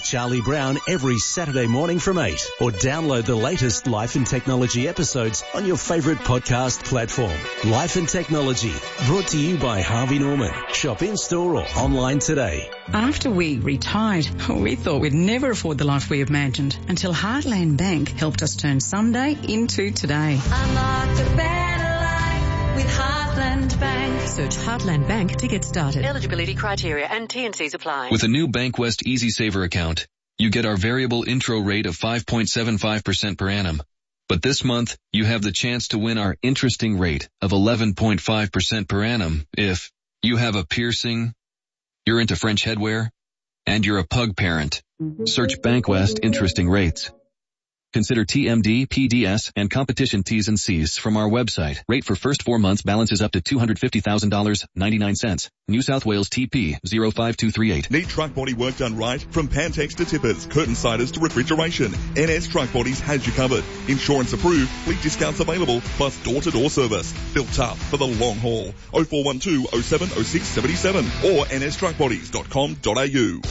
Charlie Brown every Saturday morning from 8, or download the latest Life and Technology episodes on your favourite podcast platform. Life and Technology, brought to you by Harvey Norman. Shop in-store or online today. After we retired, we thought we'd never afford the life we imagined until Heartland Bank helped us turn Sunday into today. Unlock a better life with Heartland Bank. Search Heartland Bank to get started. Eligibility criteria and T&Cs apply. With a new BankWest Easy Saver account, you get our variable intro rate of 5.75% per annum. But this month, you have the chance to win our interesting rate of 11.5% per annum if you have a piercing, you're into French headwear, and you're a pug parent. Search BankWest Interesting Rates. Consider TMD, PDS, and competition T's and C's from our website. Rate for first 4 months balances up to $250,000, 99 cents. New South Wales TP 05238. Need truck body work done right? From Pantex to tippers, curtain siders to refrigeration, NS Truck Bodies has you covered. Insurance approved, fleet discounts available, plus door-to-door service. Built tough for the long haul. 0412 07 06 77 or nstruckbodies.com.au.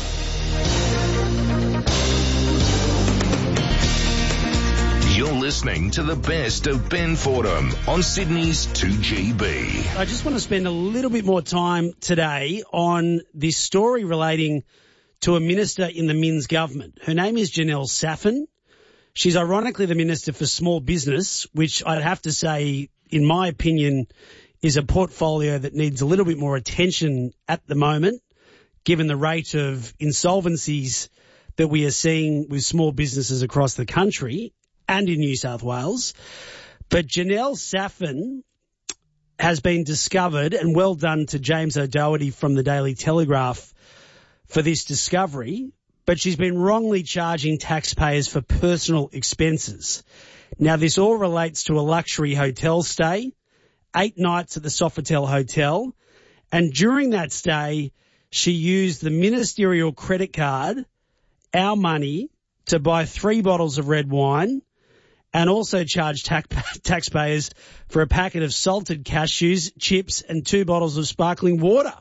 You're listening to the best of Ben Fordham on Sydney's 2GB. I just want to spend a little bit more time today on this story relating to a minister in the Minns government. Her name is Janelle Saffin. She's ironically the Minister for Small Business, which I'd have to say, in my opinion, is a portfolio that needs a little bit more attention at the moment, given the rate of insolvencies that we are seeing with small businesses across the country and in New South Wales. But Janelle Saffin has been discovered, and well done to James O'Doherty from the Daily Telegraph for this discovery, but she's been wrongly charging taxpayers for personal expenses. Now, this all relates to a luxury hotel stay, 8 nights at the Sofitel Hotel, and during that stay, she used the ministerial credit card, our money, to buy 3 bottles of red wine, and also charged taxpayers for a packet of salted cashews, chips, and 2 bottles of sparkling water.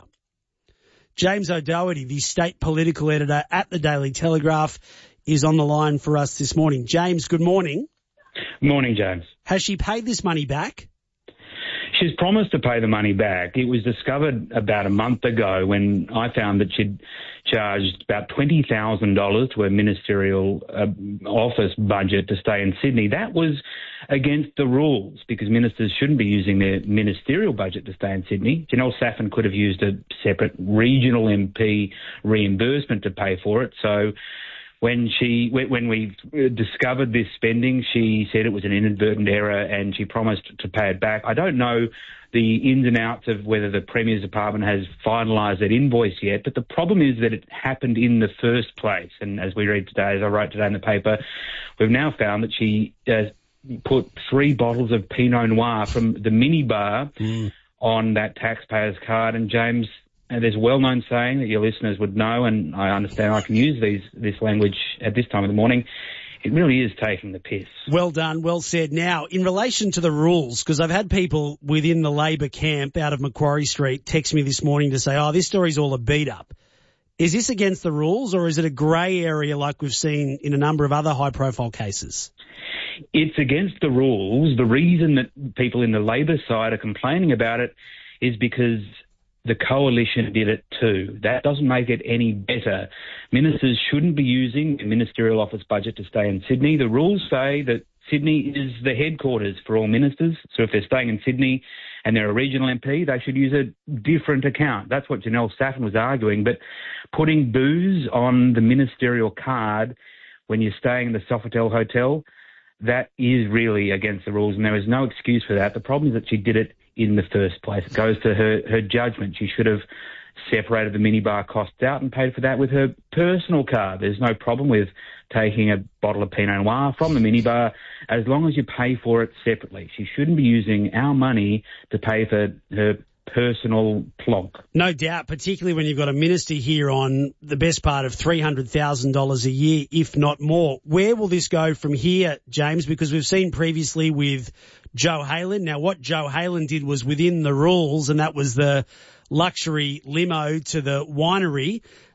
James O'Doherty, the state political editor at the Daily Telegraph, is on the line for us this morning. James, good morning. Morning, James. Has she paid this money back? She's promised to pay the money back. It was discovered about a month ago when I found that she'd charged about $20,000 to a ministerial office budget to stay in Sydney. That was against the rules because ministers shouldn't be using their ministerial budget to stay in Sydney. Janelle Saffin could have used a separate regional MP reimbursement to pay for it. So when we discovered this spending, she said it was an inadvertent error and she promised to pay it back. I don't know the ins and outs of whether the Premier's Department has finalised that invoice yet, but the problem is that it happened in the first place. And as we read today, as I wrote today in the paper, we've now found that she put 3 bottles of Pinot Noir from the minibar on that taxpayer's card. And James, there's a well-known saying that your listeners would know, and I understand I can use this language at this time of the morning. It really is taking the piss. Well done, well said. Now, in relation to the rules, because I've had people within the Labor camp out of Macquarie Street text me this morning to say, this story's all a beat-up. Is this against the rules, or is it a grey area like we've seen in a number of other high-profile cases? It's against the rules. The reason that people in the Labor side are complaining about it is because the coalition did it too. That doesn't make it any better. Ministers shouldn't be using the ministerial office budget to stay in Sydney. The rules say that Sydney is the headquarters for all ministers. So if they're staying in Sydney and they're a regional MP, they should use a different account. That's what Janelle Saffin was arguing. But putting booze on the ministerial card when you're staying in the Sofitel Hotel, that is really against the rules, and there is no excuse for that. The problem is that she did it in the first place. It goes to her judgment. She should have separated the minibar costs out and paid for that with her personal card. There's no problem with taking a bottle of Pinot Noir from the minibar as long as you pay for it separately. She shouldn't be using our money to pay for her personal plonk. No doubt, particularly when you've got a minister here on the best part of $300,000 a year, if not more. Where will this go from here, James? Because we've seen previously with Joe Halen. Now, what Joe Halen did was within the rules, and that was the luxury limo to the winery.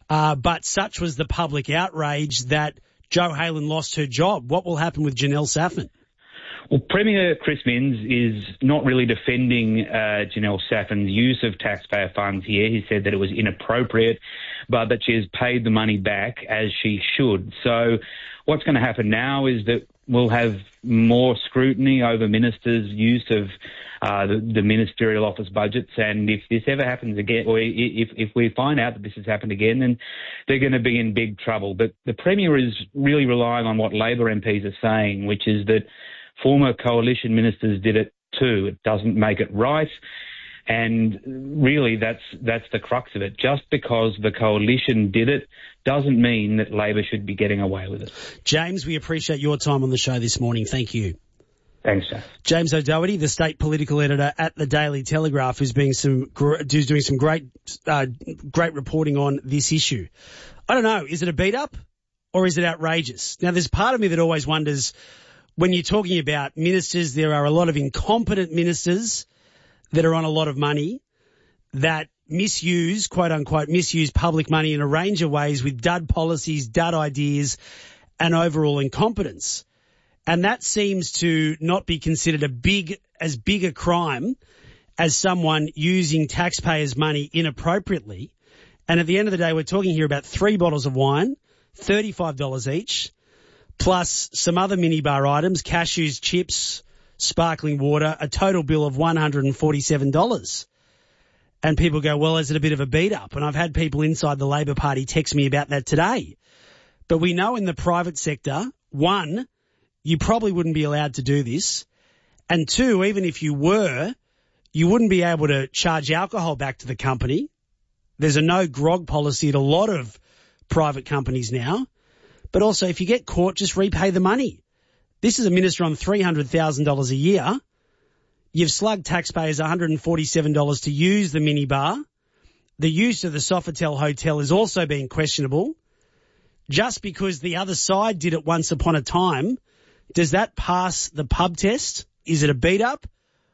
But such was the public outrage that Jo Haylen lost her job. What will happen with Janelle Saffin? Well, Premier Chris Minns is not really defending Janelle Saffin's use of taxpayer funds here. He said that it was inappropriate, but that she has paid the money back as she should. So what's going to happen now is that we'll have more scrutiny over ministers' use of the ministerial office budgets, and if this ever happens again, or if we find out that this has happened again, then they're going to be in big trouble. But the Premier is really relying on what Labor MPs are saying, which is that former coalition ministers did it too. It doesn't make it right. And really, that's the crux of it. Just because the coalition did it doesn't mean that Labor should be getting away with it. James, we appreciate your time on the show this morning. Thank you. Thanks, Jeff. James O'Doherty, the state political editor at the Daily Telegraph, who's doing some great reporting on this issue. I don't know, is it a beat up or is it outrageous? Now, there's part of me that always wonders, when you're talking about ministers, there are a lot of incompetent ministers that are on a lot of money that misuse, quote unquote, misuse public money in a range of ways with dud policies, dud ideas, and overall incompetence. And that seems to not be considered as big a crime as someone using taxpayers' money inappropriately. And at the end of the day, we're talking here about 3 bottles of wine, $35 each, plus some other minibar items, cashews, chips, sparkling water, a total bill of $147. And people go, well, is it a bit of a beat up? And I've had people inside the Labor Party text me about that today. But we know in the private sector, 1, you probably wouldn't be allowed to do this. And 2, even if you were, you wouldn't be able to charge alcohol back to the company. There's a no grog policy at a lot of private companies now. But also, if you get caught, just repay the money. This is a minister on $300,000 a year. You've slugged taxpayers $147 to use the minibar. The use of the Sofitel Hotel is also being questionable. Just because the other side did it once upon a time, does that pass the pub test? Is it a beat up?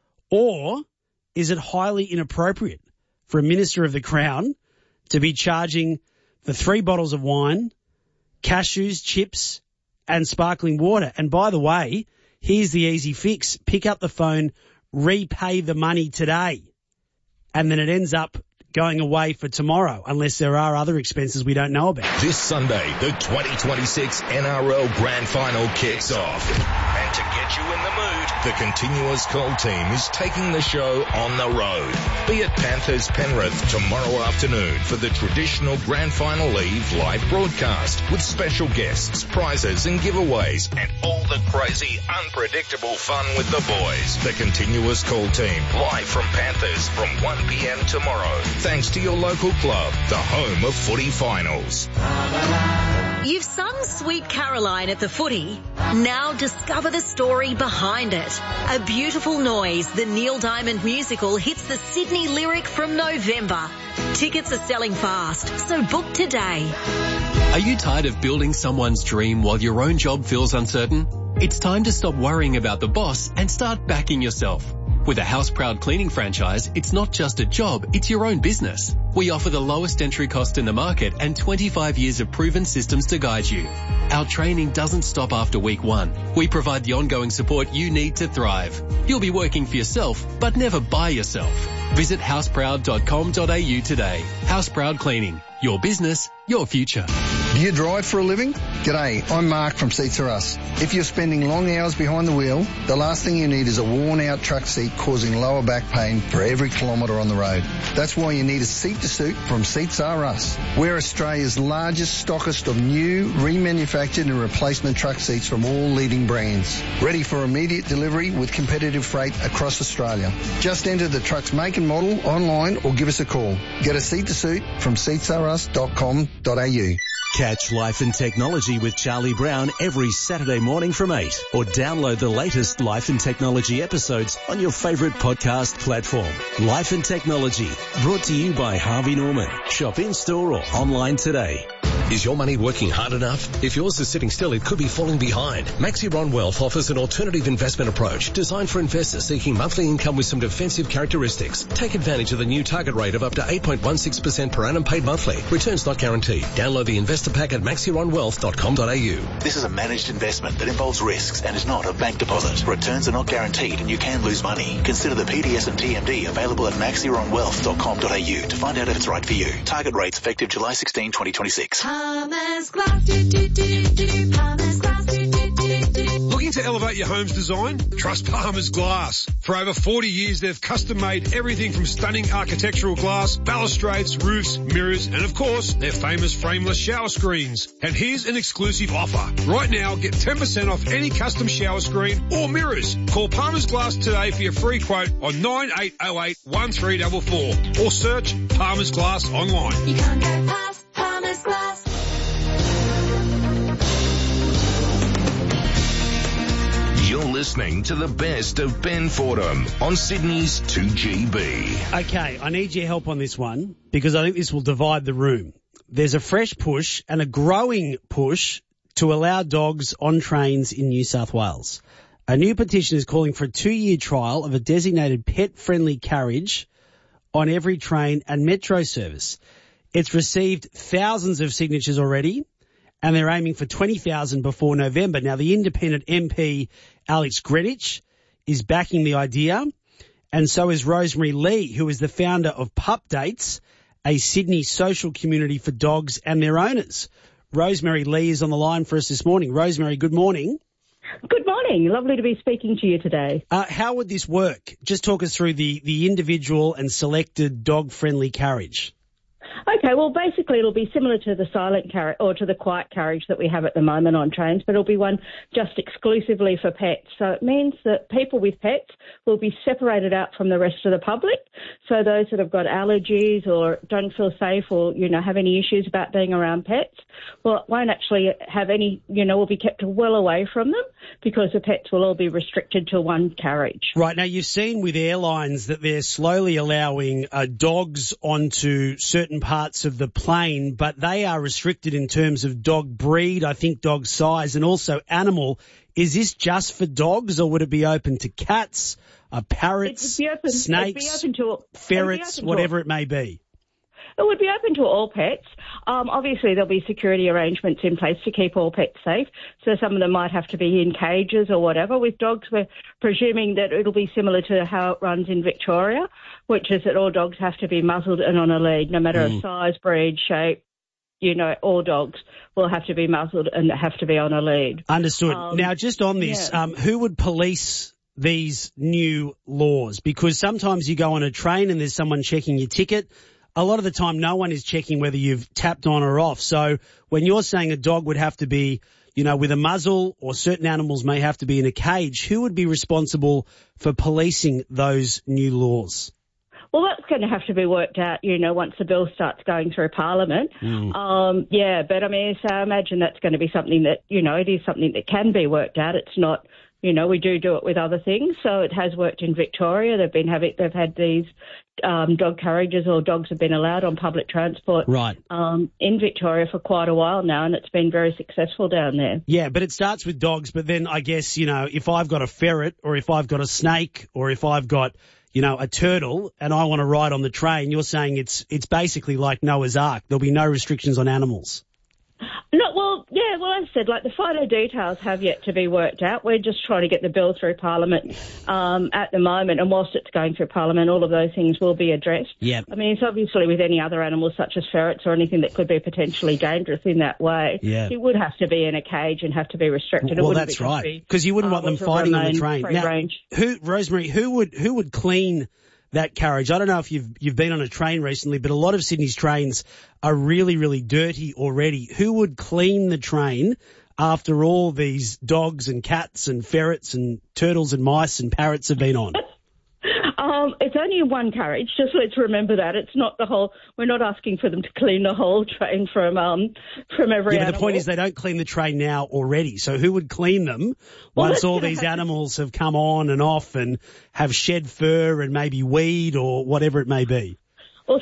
Or is it highly inappropriate for a Minister of the Crown to be charging for 3 bottles of wine, cashews, chips, and sparkling water? And by the way, here's the easy fix. Pick up the phone, repay the money today. And then it ends up going away for tomorrow, unless there are other expenses we don't know about. This Sunday, the 2026 NRL Grand Final kicks off. And to get you in the mood, the Continuous Call team is taking the show on the road. Be at Panthers Penrith tomorrow afternoon for the traditional Grand Final Eve live broadcast with special guests, prizes and giveaways and all the crazy, unpredictable fun with the boys. The Continuous Call team live from Panthers from 1 p.m. tomorrow. Thanks to your local club, the home of footy finals. You've sung Sweet Caroline at the footy. Now discover the story behind it. A Beautiful Noise, the Neil Diamond musical, hits the Sydney Lyric from November. Tickets are selling fast, so book today. Are you tired of building someone's dream while your own job feels uncertain? It's time to stop worrying about the boss and start backing yourself. With a House Proud cleaning franchise, it's not just a job, it's your own business. We offer the lowest entry cost in the market and 25 years of proven systems to guide you. Our training doesn't stop after week 1. We provide the ongoing support you need to thrive. You'll be working for yourself, but never by yourself. Visit houseproud.com.au today. House Proud Cleaning. Your business, your future. Do you drive for a living? G'day, I'm Mark from Seats Are Us. If you're spending long hours behind the wheel, the last thing you need is a worn-out truck seat causing lower back pain for every kilometre on the road. That's why you need a seat-to-suit from Seats Are Us. We're Australia's largest stockist of new, remanufactured and replacement truck seats from all leading brands. Ready for immediate delivery with competitive freight across Australia. Just enter the truck's make and model online or give us a call. Get a seat-to-suit from seatsareus.com.au. Catch Life and Technology with Charlie Brown every Saturday morning from 8, or download the latest Life and Technology episodes on your favourite podcast platform. Life and Technology, brought to you by Harvey Norman. Shop in-store or online today. Is your money working hard enough? If yours is sitting still, it could be falling behind. Maxiron Wealth offers an alternative investment approach designed for investors seeking monthly income with some defensive characteristics. Take advantage of the new target rate of up to 8.16% per annum paid monthly. Returns not guaranteed. Download the investor pack at maxironwealth.com.au. This is a managed investment that involves risks and is not a bank deposit. Returns are not guaranteed and you can lose money. Consider the PDS and TMD available at maxironwealth.com.au to find out if it's right for you. Target rates effective July 16, 2026. Palmer's Glass, Palmer's Glass, Looking to elevate your home's design? Trust Palmer's Glass. For over 40 years, they've custom-made everything from stunning architectural glass, balustrades, roofs, mirrors, and of course, their famous frameless shower screens. And here's an exclusive offer. Right now, get 10% off any custom shower screen or mirrors. Call Palmer's Glass today for your free quote on 9808 1344 or search Palmer's Glass online. You can't go past Palmer's Glass. You're listening to the best of Ben Fordham on Sydney's 2GB. Okay, I need your help on this one because I think this will divide the room. There's a fresh push and a growing push to allow dogs on trains in New South Wales. A new petition is calling for a 2-year trial of a designated pet-friendly carriage on every train and metro service. It's received thousands of signatures already, and they're aiming for 20,000 before November. Now, the independent MP, Alex Greenwich, is backing the idea, and so is Rosemary Lee, who is the founder of Pup Dates, a Sydney social community for dogs and their owners. Rosemary Lee is on the line for us this morning. Rosemary, good morning. Good morning. Lovely to be speaking to you today. How would this work? Just talk us through the individual and selected dog-friendly carriage. Okay, well, basically it'll be similar to the silent carriage or to the quiet carriage that we have at the moment on trains, but it'll be one just exclusively for pets. So it means that people with pets will be separated out from the rest of the public. So those that have got allergies or don't feel safe or, have any issues about being around pets, well, won't actually have any, will be kept well away from them because the pets will all be restricted to one carriage. Right. Now, you've seen with airlines that they're slowly allowing dogs onto certain parts of the plane, but they are restricted in terms of dog breed, I think dog size, and also animal. Is this just for dogs, or would it be open to cats, parrots, snakes, ferrets, whatever it may be? It would be open to all pets. Obviously, there'll be security arrangements in place to keep all pets safe. So some of them might have to be in cages or whatever. With dogs, we're presuming that it'll be similar to how it runs in Victoria, which is that all dogs have to be muzzled and on a lead, no matter of size, breed, shape. All dogs will have to be muzzled and have to be on a lead. Understood. Now, just on this, who would police these new laws? Because sometimes you go on a train and there's someone checking your ticket. A lot of the time, no one is checking whether you've tapped on or off. So when you're saying a dog would have to be, with a muzzle, or certain animals may have to be in a cage, who would be responsible for policing those new laws? Well, that's going to have to be worked out, once the bill starts going through Parliament. But I imagine that's going to be something that, it is something that can be worked out. It's not, we do it with other things. So it has worked in Victoria. They've had these dog carriages, or dogs have been allowed on public transport in Victoria for quite a while now, and it's been very successful down there. Yeah, but it starts with dogs, but then I guess, if I've got a ferret, or if I've got a snake, or if I've got, a turtle and I want to ride on the train, you're saying it's basically like Noah's Ark. There'll be no restrictions on animals. As I said, the finer details have yet to be worked out. We're just trying to get the bill through Parliament at the moment, and whilst it's going through Parliament, all of those things will be addressed. Yep. I mean, it's obviously with any other animals such as ferrets or anything that could be potentially dangerous in that way, it would have to be in a cage and have to be restricted. Well, that's right, because you wouldn't want them fighting on the train. Now, Rosemary, who would clean that carriage? I don't know if you've been on a train recently, but a lot of Sydney's trains are really, really dirty already. Who would clean the train after all these dogs and cats and ferrets and turtles and mice and parrots have been on? It's only one carriage, just let's remember that. It's not the whole, we're not asking for them to clean the whole train from every animal. But the point is they don't clean the train now already, so who would clean them once all these animals have come on and off and have shed fur and maybe weed or whatever it may be? Well, see,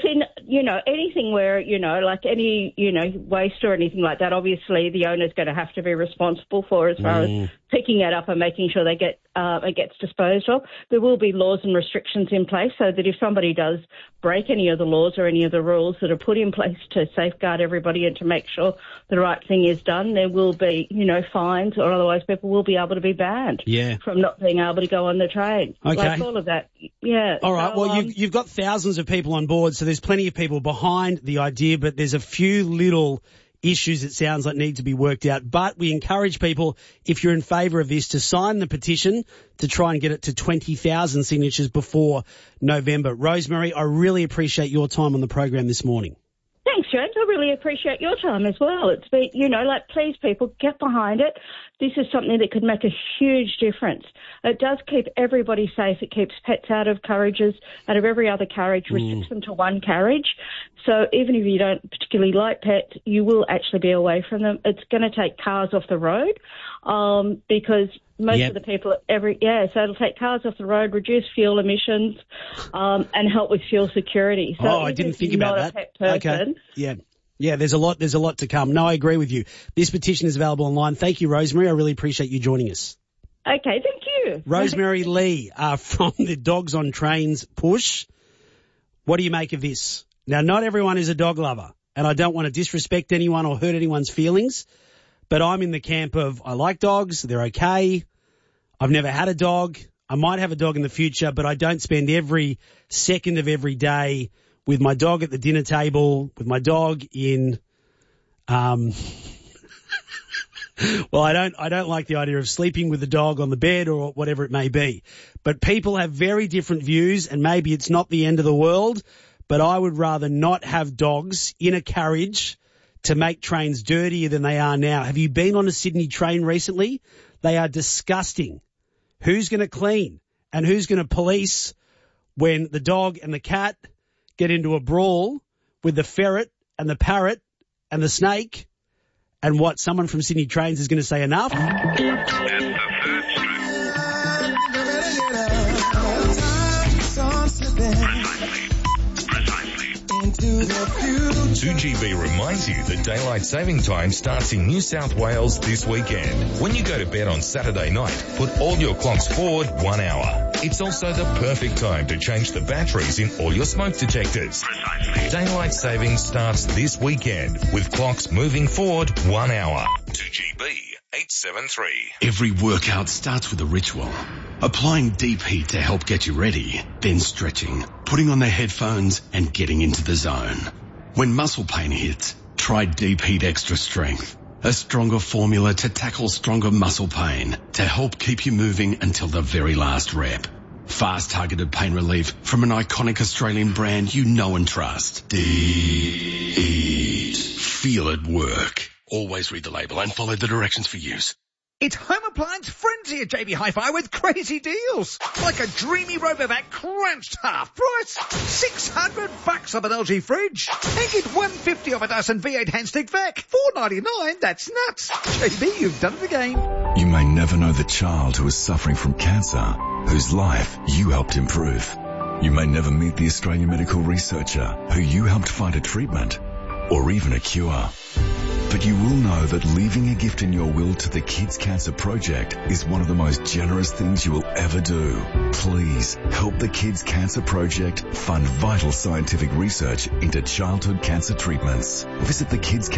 anything where, like any, waste or anything like that, obviously the owner's going to have to be responsible for as far as picking it up and making sure it gets disposed of. There will be laws and restrictions in place so that if somebody does break any of the laws or any of the rules that are put in place to safeguard everybody and to make sure the right thing is done, there will be, fines, or otherwise people will be able to be banned from not being able to go on the train. Okay. Like all of that. Yeah. All right. Well, you've got thousands of people on board, so there's plenty of people behind the idea, but there's a few little issues it sounds like need to be worked out. But we encourage people, if you're in favour of this, to sign the petition to try and get it to 20,000 signatures before November. Rosemary, I really appreciate your time on the program this morning. Thanks, James. I really appreciate your time as well. It's been, please, people, get behind it. This is something that could make a huge difference. It does keep everybody safe. It keeps pets out of carriages, out of every other carriage, restricts them to one carriage. So even if you don't particularly like pets, you will actually be away from them. It's going to take cars off the road because most of the people so it'll take cars off the road, reduce fuel emissions, and help with fuel security. So I didn't think about that. Pet person, okay. Yeah, there's a lot to come. No, I agree with you. This petition is available online. Thank you, Rosemary. I really appreciate you joining us. Okay, thank you. Rosemary Lee from the Dogs on Trains push. What do you make of this? Now, not everyone is a dog lover, and I don't want to disrespect anyone or hurt anyone's feelings, but I'm in the camp of I like dogs, they're okay. I've never had a dog. I might have a dog in the future, but I don't spend every second of every day with my dog at the dinner table, with my dog in well, I don't like the idea of sleeping with the dog on the bed or whatever it may be. But people have very different views, and maybe it's not the end of the world, but I would rather not have dogs in a carriage to make trains dirtier than they are now. Have you been on a Sydney train recently? They are disgusting. Who's going to clean and who's going to police when the dog and the cat get into a brawl with the ferret and the parrot and the snake? And what, someone from Sydney Trains is going to say enough? 2GB reminds you that daylight saving time starts in New South Wales this weekend. When you go to bed on Saturday night, put all your clocks forward 1 hour. It's also the perfect time to change the batteries in all your smoke detectors. Daylight saving starts this weekend with clocks moving forward 1 hour. 2GB 873. Every workout starts with a ritual. Applying deep heat to help get you ready, then stretching, putting on the headphones and getting into the zone. When muscle pain hits, try Deep Heat Extra Strength, a stronger formula to tackle stronger muscle pain to help keep you moving until the very last rep. Fast targeted pain relief from an iconic Australian brand you know and trust. Deep Heat. Feel it work. Always read the label and follow the directions for use. It's home appliance frenzy at JB Hi-Fi with crazy deals. Like a dreamy Robovac crunched half price. $600 off an LG fridge. And get $150 off a Dyson V8 handstick vac. $4.99, that's nuts. JB, you've done it again. You may never know the child who is suffering from cancer, whose life you helped improve. You may never meet the Australian medical researcher who you helped find a treatment or even a cure. But you will know that leaving a gift in your will to the Kids Cancer Project is one of the most generous things you will ever do. Please help the Kids Cancer Project fund vital scientific research into childhood cancer treatments. Visit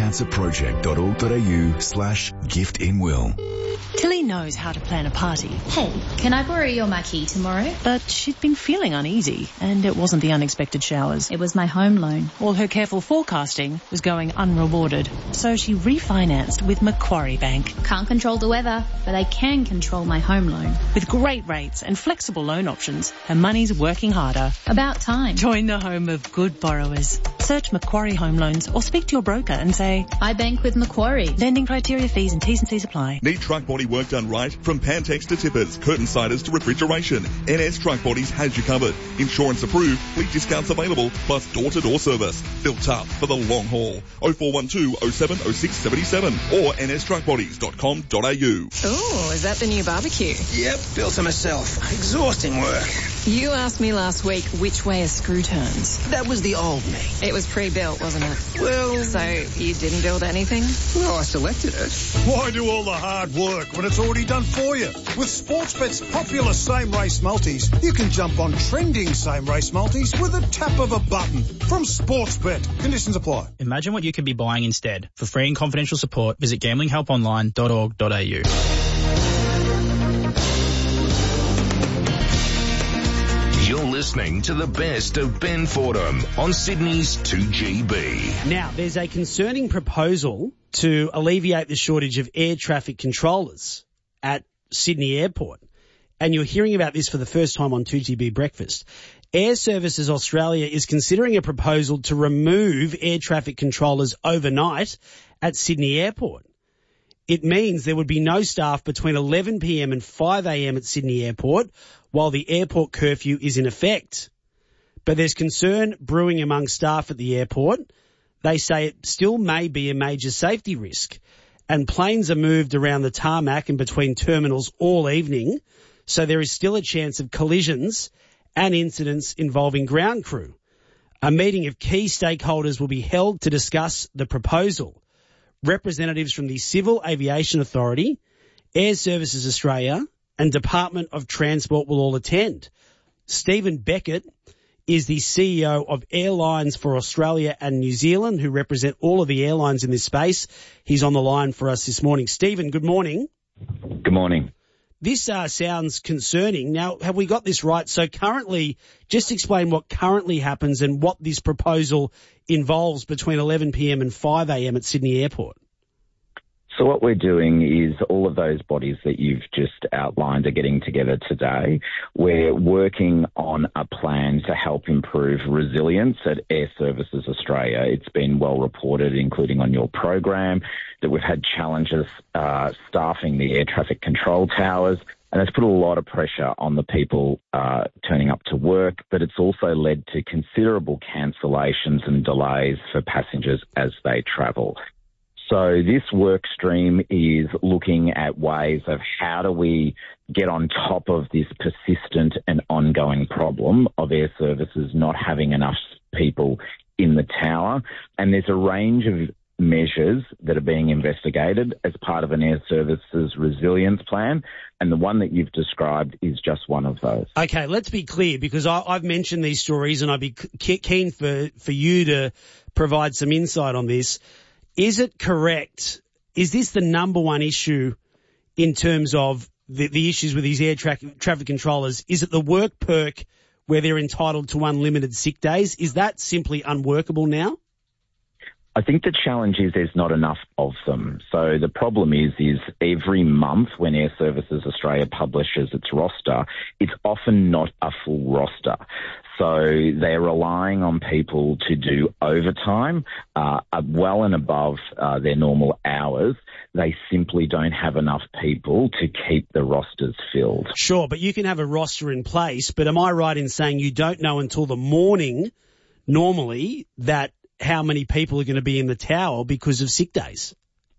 thekidscancerproject.org.au/giftinwill. Tilly knows how to plan a party. Hey, can I borrow your marquee tomorrow? But she'd been feeling uneasy, and it wasn't the unexpected showers. It was my home loan. All her careful forecasting was going unrewarded. So she refinanced with Macquarie Bank. Can't control the weather, but I can control my home loan. With great rates and flexible loan options, her money's working harder. About time. Join the home of good borrowers. Search Macquarie Home Loans or speak to your broker and say, I bank with Macquarie. Lending criteria, fees and T's and C's apply. Need truck body work done right? From Pantex to tippers, curtain siders to refrigeration, NS Truck Bodies has you covered. Insurance approved, fleet discounts available, plus door-to-door service. Built up for the long haul. 0412 07 06 77 or nstruckbodies.com.au. Oh, is that the new barbecue? Yep, built it myself. Exhausting work. You asked me last week which way a screw turns. That was the old me. It was pre-built, wasn't it? Well... So you didn't build anything? Well, I selected it. Why do all the hard work when it's already done for you? With Sportsbet's popular same-race multis, you can jump on trending same-race multis with a tap of a button. From Sportsbet. Conditions apply. Imagine what you could be buying instead. For free and confidential support, visit gamblinghelponline.org.au. You're listening to the best of Ben Fordham on Sydney's 2GB. Now, there's a concerning proposal to alleviate the shortage of air traffic controllers at Sydney Airport. And you're hearing about this for the first time on 2GB Breakfast. Air Services Australia is considering a proposal to remove air traffic controllers overnight at Sydney Airport. It means there would be no staff between 11 p.m. and 5 a.m. at Sydney Airport while the airport curfew is in effect. But there's concern brewing among staff at the airport. They say it still may be a major safety risk, and planes are moved around the tarmac and between terminals all evening, so there is still a chance of collisions and incidents involving ground crew. A meeting of key stakeholders will be held to discuss the proposal. Representatives from the Civil Aviation Authority, Air Services Australia and Department of Transport will all attend. Stephen Beckett is the CEO of Airlines for Australia and New Zealand, who represent all of the airlines in this space. He's on the line for us this morning. Stephen, good morning. Good morning. This sounds concerning. Now, have we got this right? So currently, just explain what currently happens and what this proposal involves between 11 p.m. and 5 a.m. at Sydney Airport. So what we're doing is all of those bodies that you've just outlined are getting together today. We're working on a plan to help improve resilience at Air Services Australia. It's been well reported, including on your program, that we've had challenges staffing the air traffic control towers, and it's put a lot of pressure on the people turning up to work, but it's also led to considerable cancellations and delays for passengers as they travel. So this work stream is looking at ways of how do we get on top of this persistent and ongoing problem of Air Services not having enough people in the tower. And there's a range of measures that are being investigated as part of an Air Services resilience plan, and the one that you've described is just one of those. Okay, let's be clear, because I've mentioned these stories and I'd be keen for you to provide some insight on this. Is it correct? Is this the number one issue in terms of the issues with these air traffic controllers? Is it the work perk where they're entitled to unlimited sick days? Is that simply unworkable now? I think the challenge is there's not enough of them. So the problem is every month when Air Services Australia publishes its roster, it's often not a full roster. So they're relying on people to do overtime well and above their normal hours. They simply don't have enough people to keep the rosters filled. Sure, but you can have a roster in place, but am I right in saying you don't know until the morning normally that how many people are going to be in the tower because of sick days?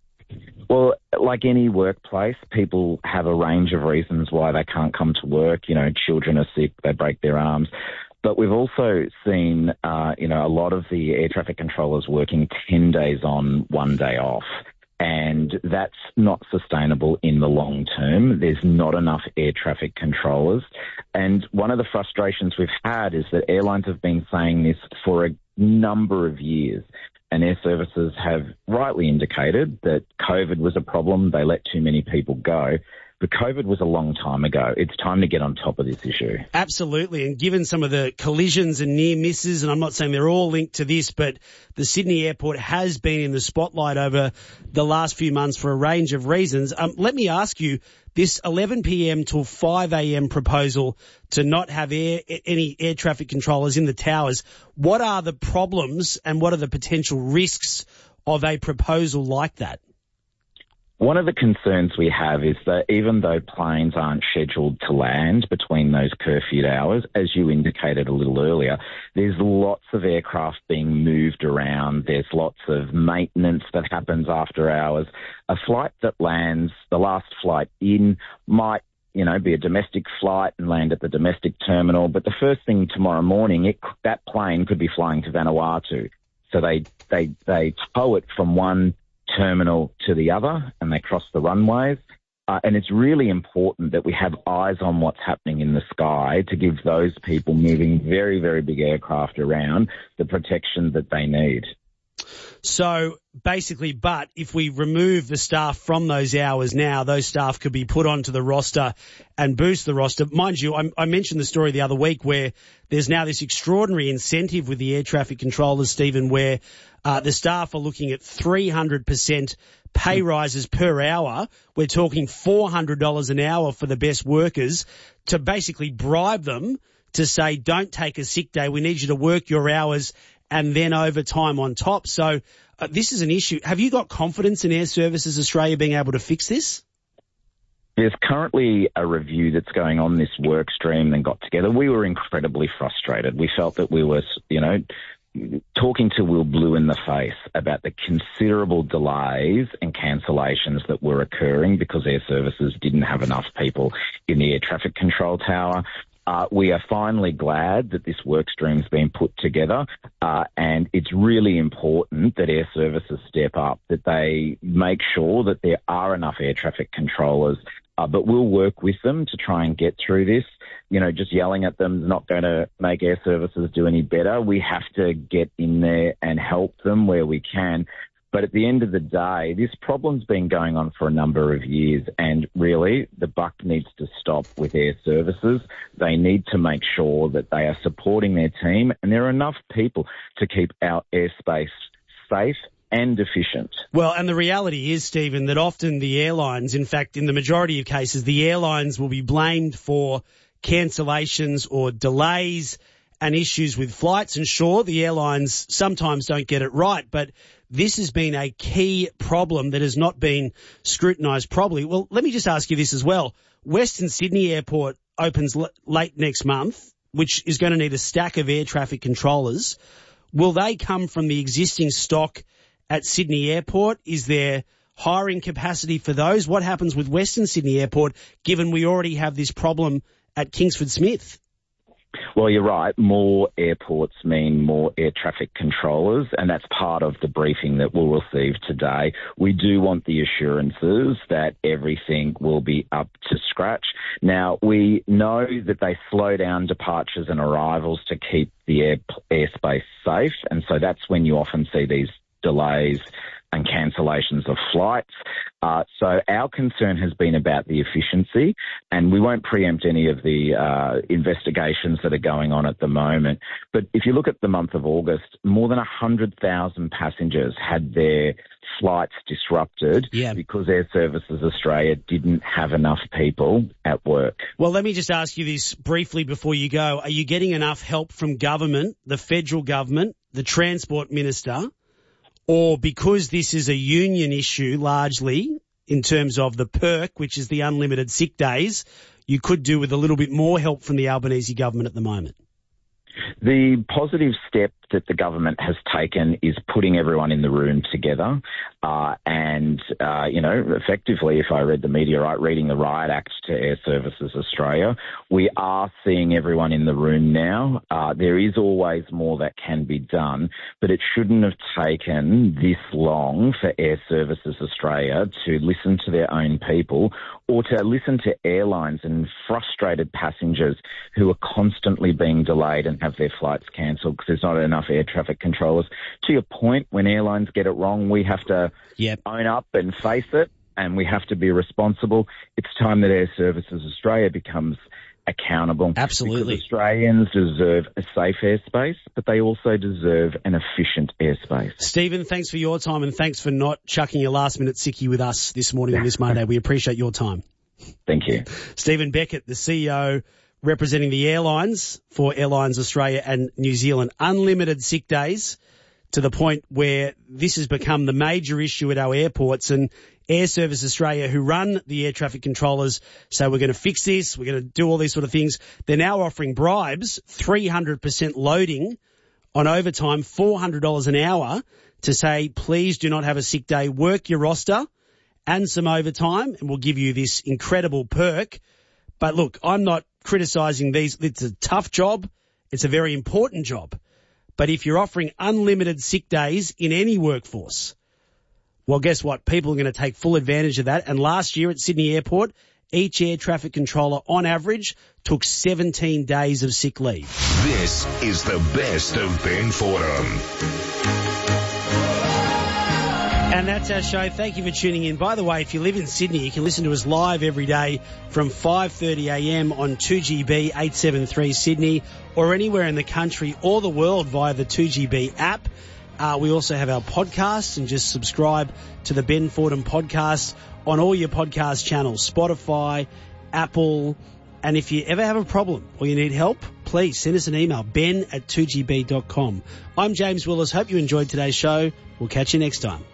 Well, like any workplace, people have a range of reasons why they can't come to work. You know, children are sick, they break their arms. But we've also seen, a lot of the air traffic controllers working 10 days on, 1 day off. And that's not sustainable in the long term. There's not enough air traffic controllers. And one of the frustrations we've had is that airlines have been saying this for a number of years. And Air Services have rightly indicated that COVID was a problem. They let too many people go. But COVID was a long time ago. It's time to get on top of this issue. Absolutely. And given some of the collisions and near misses, and I'm not saying they're all linked to this, but the Sydney Airport has been in the spotlight over the last few months for a range of reasons. Let me ask you, this 11 p.m. till 5 a.m. proposal to not have any air traffic controllers in the towers, what are the problems and what are the potential risks of a proposal like that? One of the concerns we have is that even though planes aren't scheduled to land between those curfewed hours, as you indicated a little earlier, there's lots of aircraft being moved around. There's lots of maintenance that happens after hours. A flight that lands, the last flight in, might be a domestic flight and land at the domestic terminal. But the first thing tomorrow morning, that plane could be flying to Vanuatu. So they tow it from one terminal to the other and they cross the runways. And it's really important that we have eyes on what's happening in the sky to give those people moving very, very big aircraft around the protection that they need. So basically, but if we remove the staff from those hours now, those staff could be put onto the roster and boost the roster. Mind you, I mentioned the story the other week where there's now this extraordinary incentive with the air traffic controllers, Stephen, where the staff are looking at 300% pay rises per hour. We're talking $400 an hour for the best workers to basically bribe them to say, don't take a sick day. We need you to work your hours and then overtime on top. So this is an issue. Have you got confidence in Air Services Australia being able to fix this? There's currently a review that's going on this work stream that got together. We were incredibly frustrated. We felt that we were, talking to Will Blue in the face about the considerable delays and cancellations that were occurring because Air Services didn't have enough people in the air traffic control tower. We are finally glad that this work stream's been put together, and it's really important that Air Services step up, that they make sure that there are enough air traffic controllers, but we'll work with them to try and get through this. Just yelling at them is not going to make Air Services do any better. We have to get in there and help them where we can. But at the end of the day, this problem's been going on for a number of years, and really the buck needs to stop with Air Services. They need to make sure that they are supporting their team and there are enough people to keep our airspace safe and efficient. Well, and the reality is, Stephen, that often the airlines, in fact, in the majority of cases, the airlines will be blamed for cancellations or delays and issues with flights. And sure, the airlines sometimes don't get it right, but this has been a key problem that has not been scrutinised properly. Well, let me just ask you this as well. Western Sydney Airport opens late next month, which is going to need a stack of air traffic controllers. Will they come from the existing stock at Sydney Airport? Is there hiring capacity for those? What happens with Western Sydney Airport, given we already have this problem at Kingsford Smith? Well, you're right. More airports mean more air traffic controllers, and that's part of the briefing that we'll receive today. We do want the assurances that everything will be up to scratch. Now, we know that they slow down departures and arrivals to keep the airspace safe, and so that's when you often see these delays and cancellations of flights. So our concern has been about the efficiency, and we won't preempt any of the investigations that are going on at the moment. But if you look at the month of August, more than 100,000 passengers had their flights disrupted because Air Services Australia didn't have enough people at work. Well, let me just ask you this briefly before you go. Are you getting enough help from government, the federal government, the Transport Minister, or because this is a union issue largely in terms of the perk, which is the unlimited sick days, you could do with a little bit more help from the Albanese government at the moment? The positive step that the government has taken is putting everyone in the room together. Effectively, if I read the media right, reading the Riot Act to Air Services Australia, we are seeing everyone in the room now. There is always more that can be done, but it shouldn't have taken this long for Air Services Australia to listen to their own people or to listen to airlines and frustrated passengers who are constantly being delayed and have their flights cancelled because there's not enough air traffic controllers. To your point, when airlines get it wrong, we have to own up and face it, and we have to be responsible. It's time that Air Services Australia becomes accountable. Absolutely. Because Australians deserve a safe airspace, but they also deserve an efficient airspace. Stephen, thanks for your time, and thanks for not chucking your last-minute sickie with us this morning on this Monday. We appreciate your time. Thank you. Stephen Beckett, the CEO representing the airlines for Airlines Australia and New Zealand. Unlimited sick days, to the point where this has become the major issue at our airports, and Air Service Australia, who run the air traffic controllers, say we're going to fix this, we're going to do all these sort of things. They're now offering bribes, 300% loading on overtime, $400 an hour, to say, please do not have a sick day, work your roster and some overtime, and we'll give you this incredible perk. But look, I'm not criticising these. It's a tough job. It's a very important job. But if you're offering unlimited sick days in any workforce, well, guess what? People are going to take full advantage of that. And last year at Sydney Airport, each air traffic controller on average took 17 days of sick leave. This is the best of Ben Fordham. And that's our show. Thank you for tuning in. By the way, if you live in Sydney, you can listen to us live every day from 5:30 a.m. on 2GB 873 Sydney, or anywhere in the country or the world via the 2GB app. We also have our podcasts, and just subscribe to the Ben Fordham podcast on all your podcast channels, Spotify, Apple. And if you ever have a problem or you need help, please send us an email, ben@2gb.com. I'm James Willis. Hope you enjoyed today's show. We'll catch you next time.